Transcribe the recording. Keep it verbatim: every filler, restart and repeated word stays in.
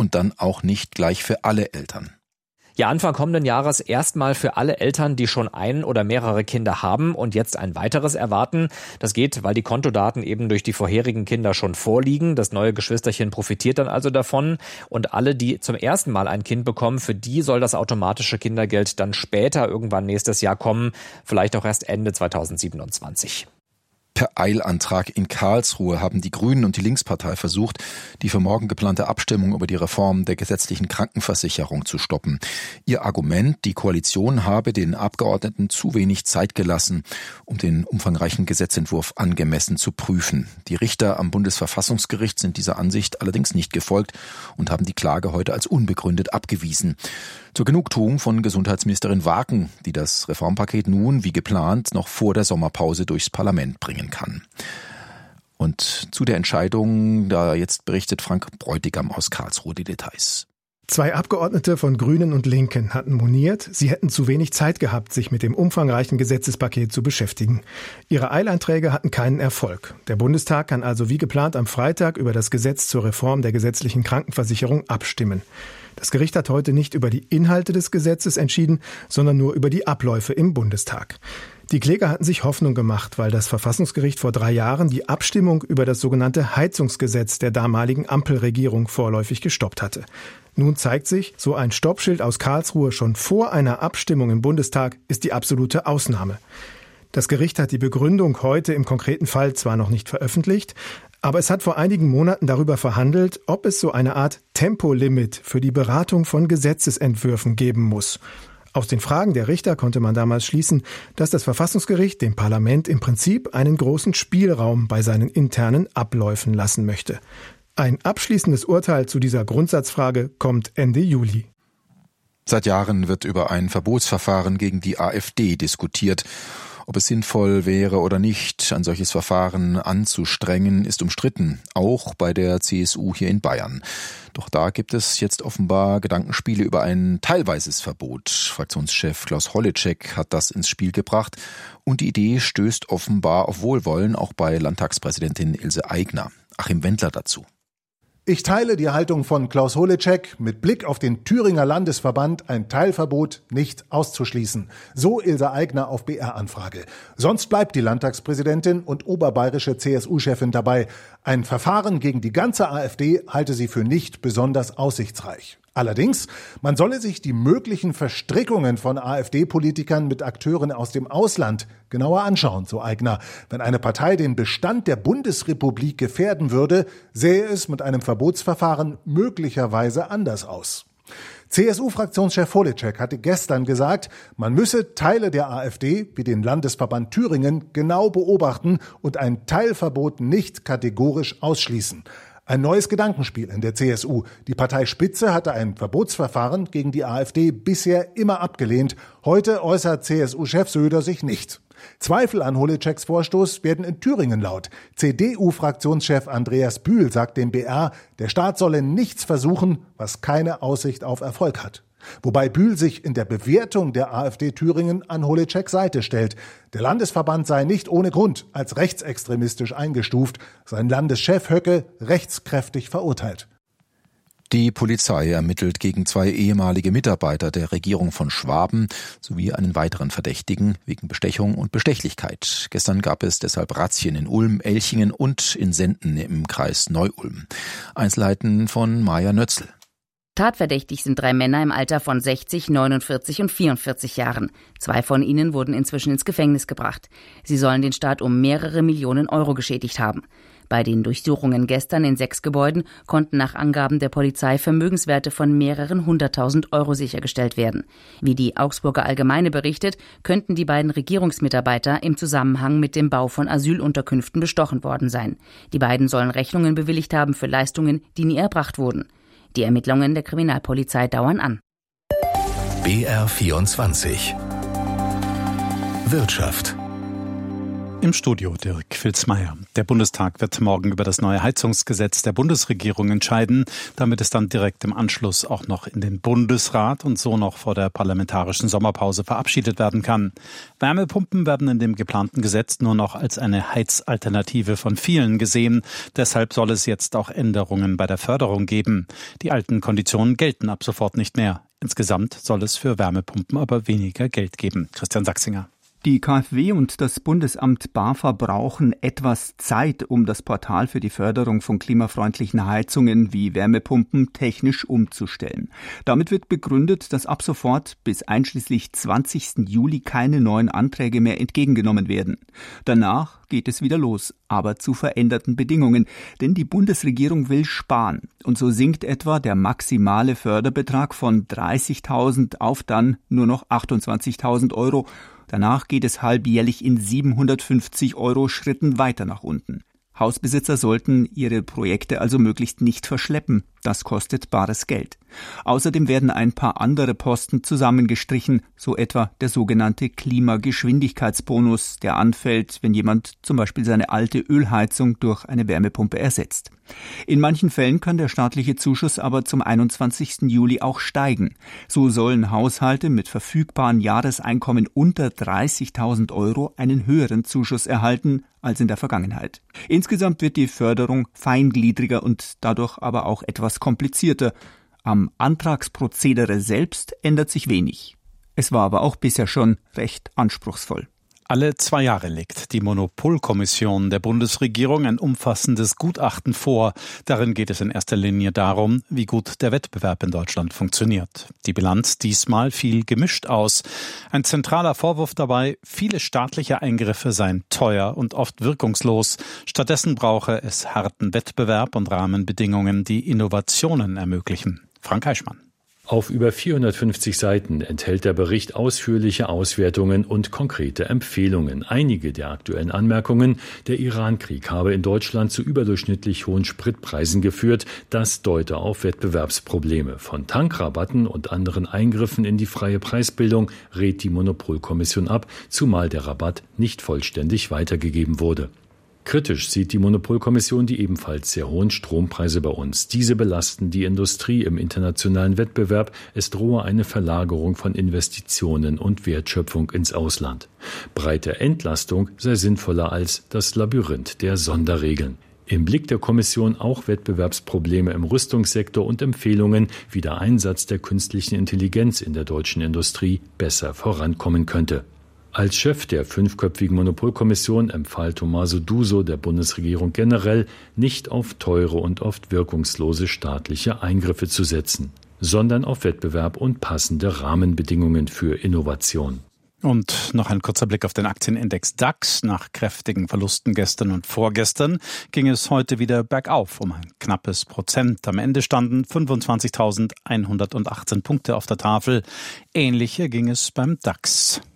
und dann auch nicht gleich für alle Eltern. Ja, Anfang kommenden Jahres erstmal für alle Eltern, die schon ein oder mehrere Kinder haben und jetzt ein weiteres erwarten. Das geht, weil die Kontodaten eben durch die vorherigen Kinder schon vorliegen. Das neue Geschwisterchen profitiert dann also davon. Und alle, die zum ersten Mal ein Kind bekommen, für die soll das automatische Kindergeld dann später irgendwann nächstes Jahr kommen, vielleicht auch erst Ende zweitausendsiebenundzwanzig. Per Eilantrag in Karlsruhe haben die Grünen und die Linkspartei versucht, die für morgen geplante Abstimmung über die Reform der gesetzlichen Krankenversicherung zu stoppen. Ihr Argument, die Koalition habe den Abgeordneten zu wenig Zeit gelassen, um den umfangreichen Gesetzentwurf angemessen zu prüfen. Die Richter am Bundesverfassungsgericht sind dieser Ansicht allerdings nicht gefolgt und haben die Klage heute als unbegründet abgewiesen. Zur Genugtuung von Gesundheitsministerin Waken, die das Reformpaket nun, wie geplant, noch vor der Sommerpause durchs Parlament bringen kann. Und zu der Entscheidung, da jetzt berichtet Frank Bräutigam aus Karlsruhe die Details. Zwei Abgeordnete von Grünen und Linken hatten moniert, sie hätten zu wenig Zeit gehabt, sich mit dem umfangreichen Gesetzespaket zu beschäftigen. Ihre Eilanträge hatten keinen Erfolg. Der Bundestag kann also wie geplant am Freitag über das Gesetz zur Reform der gesetzlichen Krankenversicherung abstimmen. Das Gericht hat heute nicht über die Inhalte des Gesetzes entschieden, sondern nur über die Abläufe im Bundestag. Die Kläger hatten sich Hoffnung gemacht, weil das Verfassungsgericht vor drei Jahren die Abstimmung über das sogenannte Heizungsgesetz der damaligen Ampelregierung vorläufig gestoppt hatte. Nun zeigt sich, so ein Stoppschild aus Karlsruhe schon vor einer Abstimmung im Bundestag ist die absolute Ausnahme. Das Gericht hat die Begründung heute im konkreten Fall zwar noch nicht veröffentlicht, aber es hat vor einigen Monaten darüber verhandelt, ob es so eine Art Tempolimit für die Beratung von Gesetzesentwürfen geben muss. Aus den Fragen der Richter konnte man damals schließen, dass das Verfassungsgericht dem Parlament im Prinzip einen großen Spielraum bei seinen internen Abläufen lassen möchte. Ein abschließendes Urteil zu dieser Grundsatzfrage kommt Ende Juli. Seit Jahren wird über ein Verbotsverfahren gegen die AfD diskutiert. Ob es sinnvoll wäre oder nicht, ein solches Verfahren anzustrengen, ist umstritten, auch bei der C S U hier in Bayern. Doch da gibt es jetzt offenbar Gedankenspiele über ein teilweises Verbot. Fraktionschef Klaus Holleczek hat das ins Spiel gebracht und die Idee stößt offenbar auf Wohlwollen auch bei Landtagspräsidentin Ilse Aigner. Achim Wendler dazu. Ich teile die Haltung von Klaus Holleczek, mit Blick auf den Thüringer Landesverband ein Teilverbot nicht auszuschließen. So Ilse Aigner auf B R-Anfrage. Sonst bleibt die Landtagspräsidentin und oberbayerische C S U-Chefin dabei. Ein Verfahren gegen die ganze AfD halte sie für nicht besonders aussichtsreich. Allerdings, man solle sich die möglichen Verstrickungen von AfD-Politikern mit Akteuren aus dem Ausland genauer anschauen, so Aigner. Wenn eine Partei den Bestand der Bundesrepublik gefährden würde, sähe es mit einem Verbotsverfahren möglicherweise anders aus. C S U-Fraktionschef Holleczek hatte gestern gesagt, man müsse Teile der AfD, wie den Landesverband Thüringen, genau beobachten und ein Teilverbot nicht kategorisch ausschließen. Ein neues Gedankenspiel in der C S U. Die Parteispitze hatte ein Verbotsverfahren gegen die AfD bisher immer abgelehnt. Heute äußert C S U-Chef Söder sich nicht. Zweifel an Holleczeks Vorstoß werden in Thüringen laut. C D U-Fraktionschef Andreas Bühl sagt dem B R, der Staat solle nichts versuchen, was keine Aussicht auf Erfolg hat. Wobei Bühl sich in der Bewertung der AfD Thüringen an Holleczeks Seite stellt. Der Landesverband sei nicht ohne Grund als rechtsextremistisch eingestuft, sein Landeschef Höcke rechtskräftig verurteilt. Die Polizei ermittelt gegen zwei ehemalige Mitarbeiter der Regierung von Schwaben sowie einen weiteren Verdächtigen wegen Bestechung und Bestechlichkeit. Gestern gab es deshalb Razzien in Ulm, Elchingen und in Senden im Kreis Neu-Ulm. Einzelheiten von Maja Nötzl. Tatverdächtig sind drei Männer im Alter von sechzig, neunundvierzig und vierundvierzig Jahren. Zwei von ihnen wurden inzwischen ins Gefängnis gebracht. Sie sollen den Staat um mehrere Millionen Euro geschädigt haben. Bei den Durchsuchungen gestern in sechs Gebäuden konnten nach Angaben der Polizei Vermögenswerte von mehreren hunderttausend Euro sichergestellt werden. Wie die Augsburger Allgemeine berichtet, könnten die beiden Regierungsmitarbeiter im Zusammenhang mit dem Bau von Asylunterkünften bestochen worden sein. Die beiden sollen Rechnungen bewilligt haben für Leistungen, die nie erbracht wurden. Die Ermittlungen der Kriminalpolizei dauern an. B R vierundzwanzig Wirtschaft. Im Studio Dirk Filzmeier. Der Bundestag wird morgen über das neue Heizungsgesetz der Bundesregierung entscheiden, damit es dann direkt im Anschluss auch noch in den Bundesrat und so noch vor der parlamentarischen Sommerpause verabschiedet werden kann. Wärmepumpen werden in dem geplanten Gesetz nur noch als eine Heizalternative von vielen gesehen. Deshalb soll es jetzt auch Änderungen bei der Förderung geben. Die alten Konditionen gelten ab sofort nicht mehr. Insgesamt soll es für Wärmepumpen aber weniger Geld geben. Christian Sachsinger. Die KfW und das Bundesamt BAFA brauchen etwas Zeit, um das Portal für die Förderung von klimafreundlichen Heizungen wie Wärmepumpen technisch umzustellen. Damit wird begründet, dass ab sofort bis einschließlich zwanzigsten Juli keine neuen Anträge mehr entgegengenommen werden. Danach geht es wieder los, aber zu veränderten Bedingungen, denn die Bundesregierung will sparen. Und so sinkt etwa der maximale Förderbetrag von dreißigtausend auf dann nur noch achtundzwanzigtausend Euro. Danach geht es halbjährlich in siebenhundertfünfzig Euro Schritten weiter nach unten. Hausbesitzer sollten ihre Projekte also möglichst nicht verschleppen. Das kostet bares Geld. Außerdem werden ein paar andere Posten zusammengestrichen, so etwa der sogenannte Klimageschwindigkeitsbonus, der anfällt, wenn jemand zum Beispiel seine alte Ölheizung durch eine Wärmepumpe ersetzt. In manchen Fällen kann der staatliche Zuschuss aber zum einundzwanzigsten Juli auch steigen. So sollen Haushalte mit verfügbaren Jahreseinkommen unter dreißigtausend Euro einen höheren Zuschuss erhalten als in der Vergangenheit. Insgesamt wird die Förderung feingliedriger und dadurch aber auch etwas komplizierter. Am Antragsprozedere selbst ändert sich wenig. Es war aber auch bisher schon recht anspruchsvoll. Alle zwei Jahre legt die Monopolkommission der Bundesregierung ein umfassendes Gutachten vor. Darin geht es in erster Linie darum, wie gut der Wettbewerb in Deutschland funktioniert. Die Bilanz diesmal fiel gemischt aus. Ein zentraler Vorwurf dabei, viele staatliche Eingriffe seien teuer und oft wirkungslos. Stattdessen brauche es harten Wettbewerb und Rahmenbedingungen, die Innovationen ermöglichen. Frank Heischmann. Auf über vierhundertfünfzig Seiten enthält der Bericht ausführliche Auswertungen und konkrete Empfehlungen. Einige der aktuellen Anmerkungen: Der Iran-Krieg habe in Deutschland zu überdurchschnittlich hohen Spritpreisen geführt. Das deute auf Wettbewerbsprobleme. Von Tankrabatten und anderen Eingriffen in die freie Preisbildung rät die Monopolkommission ab, zumal der Rabatt nicht vollständig weitergegeben wurde. Kritisch sieht die Monopolkommission die ebenfalls sehr hohen Strompreise bei uns. Diese belasten die Industrie im internationalen Wettbewerb. Es drohe eine Verlagerung von Investitionen und Wertschöpfung ins Ausland. Breite Entlastung sei sinnvoller als das Labyrinth der Sonderregeln. Im Blick der Kommission auch Wettbewerbsprobleme im Rüstungssektor und Empfehlungen, wie der Einsatz der künstlichen Intelligenz in der deutschen Industrie besser vorankommen könnte. Als Chef der fünfköpfigen Monopolkommission empfahl Tommaso Duso der Bundesregierung generell, nicht auf teure und oft wirkungslose staatliche Eingriffe zu setzen, sondern auf Wettbewerb und passende Rahmenbedingungen für Innovation. Und noch ein kurzer Blick auf den Aktienindex DAX. Nach kräftigen Verlusten gestern und vorgestern ging es heute wieder bergauf um ein knappes Prozent. Am Ende standen fünfundzwanzigtausendeinhundertachtzehn Punkte auf der Tafel. Ähnlicher ging es beim DAX.